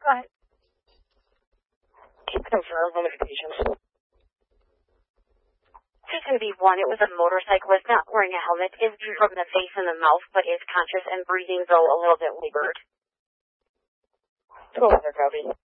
Go ahead. Can you confirm how many patients? Patient B1, it was a motorcyclist not wearing a helmet, injured from the face and the mouth, but is conscious and breathing, though a little bit labored. 1200 copy.